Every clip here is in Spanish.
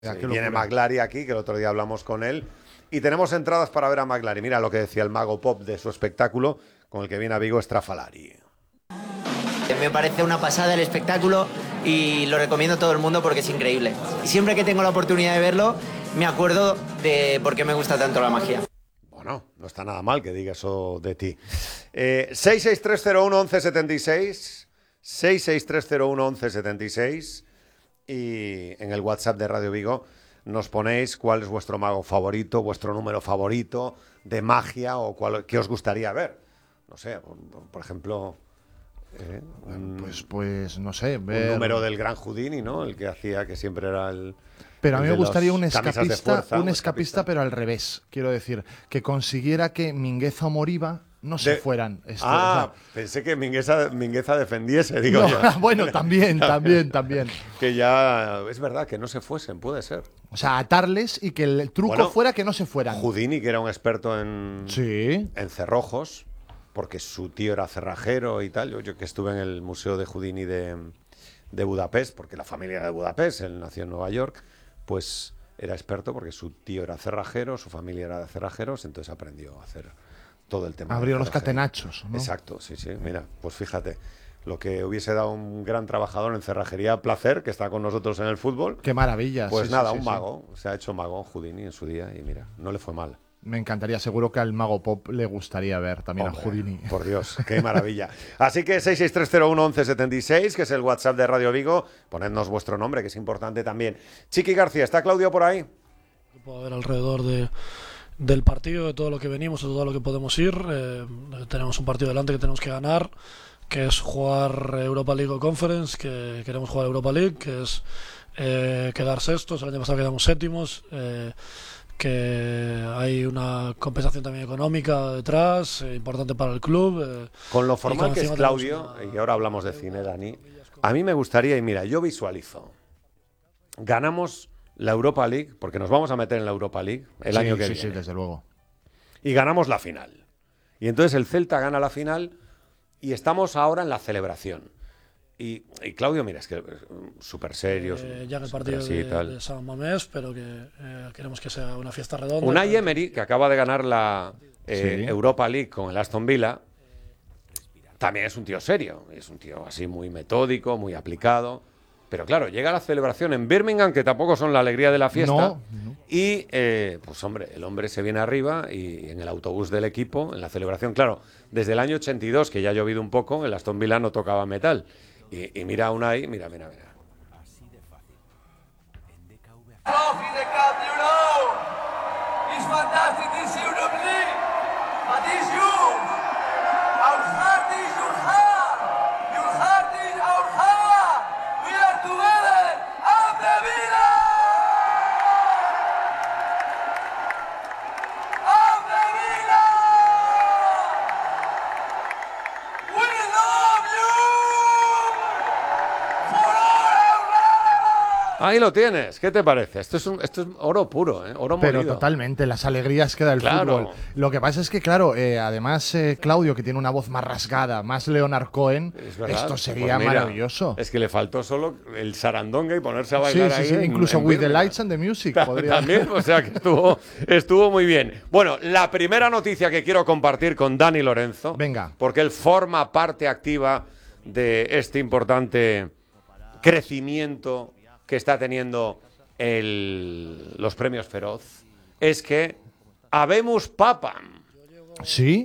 Sí, qué viene locura. McLary aquí, que el otro día hablamos con él. Y tenemos entradas para ver a McLary. Mira lo que decía el mago pop de su espectáculo, con el que viene a Vigo Estrafalari. Me parece una pasada el espectáculo y lo recomiendo a todo el mundo porque es increíble. Y siempre que tengo la oportunidad de verlo, me acuerdo de por qué me gusta tanto la magia. Bueno, no está nada mal que diga eso de ti. 663011176, 663011176, y en el WhatsApp de Radio Vigo nos ponéis cuál es vuestro mago favorito, vuestro número favorito de magia o qué os gustaría ver. No sé, por ejemplo, Pues no sé, un ver... número del gran Houdini, ¿no? El que hacía que siempre era el... Pero a mí el me de gustaría las un camisas de escapista, fuerza, un escapista, pero al revés. Quiero decir, que consiguiera que Mingueza o Moriba no se fueran. Pensé que Mingueza defendiese, digo no, yo. bueno, también. Que ya, es verdad, que no se fuesen, puede ser. O sea, atarles y que el truco fuera que no se fueran. Houdini, que era un experto en cerrojos, porque su tío era cerrajero y tal. Yo que estuve en el museo de Houdini de Budapest, porque la familia era de Budapest, él nació en Nueva York, pues era experto porque su tío era cerrajero, su familia era de cerrajeros, entonces aprendió a hacer todo el tema. Abrió de los cerrajería. catenachos, ¿no? Exacto, sí. Mira, pues fíjate, lo que hubiese dado un gran trabajador en cerrajería, Placer, que está con nosotros en el fútbol. Qué maravilla. Pues sí, nada, sí, un sí. mago, se ha hecho mago Houdini en su día y mira, no le fue mal. Me encantaría, seguro que al mago pop le gustaría ver también Hombre, a Houdini. Por Dios, qué maravilla. Así que 663011176, que es el WhatsApp de Radio Vigo, ponednos vuestro nombre, que es importante también. Chiqui García, ¿está Claudio por ahí? Puedo ver alrededor del partido, de todo lo que venimos, de todo lo que podemos ir. Tenemos un partido delante que tenemos que ganar, que es jugar Europa League o Conference, que queremos jugar Europa League, que es quedar sextos. El año pasado quedamos séptimos. Que hay una compensación también económica detrás, importante para el club. Con lo formal que es Claudio, una... y ahora hablamos de cine, Dani, a mí me gustaría, y mira, yo visualizo, ganamos la Europa League, porque nos vamos a meter en la Europa League el año que viene. Sí, desde luego. Y ganamos la final. Y entonces el Celta gana la final y estamos ahora en la celebración. Y Claudio, mira, es que súper serio. Ya en el partido de San Mamés, pero que queremos que sea una fiesta redonda. Unai Emery, que acaba de ganar la Europa League con el Aston Villa, también es un tío serio. Es un tío así muy metódico, muy aplicado. Pero claro, llega la celebración en Birmingham, que tampoco son la alegría de la fiesta. No. Y, pues hombre, el hombre se viene arriba y en el autobús del equipo, en la celebración, claro, desde el año 82, que ya ha llovido un poco, el Aston Villa no tocaba metal. Y mira a Unai, mira. Así de fácil. En DKV. Trophy the Cup, you know. It's fantastic this Europe League. But it's yours. Our heart is your heart. Your heart is our heart. We are together. I'm the Villa. I'm the Villa. We love you. Ahí lo tienes, ¿qué te parece? Esto es oro puro, oro Pero molido. totalmente, las alegrías que da el fútbol. Lo que pasa es que, claro, además Claudio, que tiene una voz más rasgada, más Leonard Cohen, esto sería Pues mira, maravilloso. Es que le faltó solo el sarandonga y ponerse a bailar ahí. Sí, incluso en With the Birmingham. Lights and the Music. Podría... También, o sea que estuvo muy bien. Bueno, la primera noticia que quiero compartir con Dani Lorenzo. Venga. Porque él forma parte activa de este importante crecimiento que está teniendo los premios Feroz, es que habemos papam. Sí.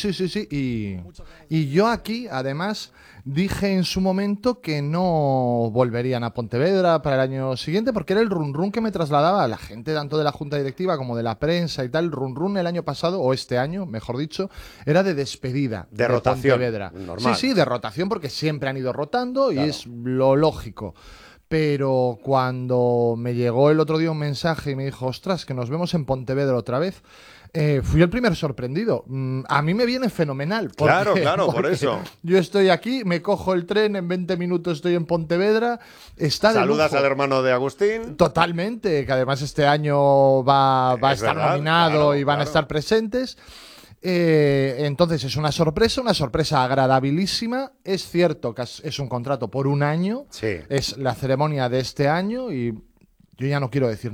Y yo aquí, además, dije en su momento que no volverían a Pontevedra para el año siguiente, porque era el run que me trasladaba a la gente, tanto de la junta directiva como de la prensa y tal. El run el año pasado, o este año, mejor dicho, era de despedida de rotación. Pontevedra. Normal. Sí, de rotación, porque siempre han ido rotando, claro. Y es lo lógico. Pero cuando me llegó el otro día un mensaje y me dijo, ostras, que nos vemos en Pontevedra otra vez, fui el primer sorprendido. A mí me viene fenomenal. Claro, por eso. Yo estoy aquí, me cojo el tren, en 20 minutos estoy en Pontevedra. Saludas al hermano de Agustín. Totalmente, que además este año va a estar nominado y van a estar presentes. Entonces es una sorpresa agradabilísima. Es cierto que es un contrato por un año, sí. Es la ceremonia de este año y yo ya no quiero decir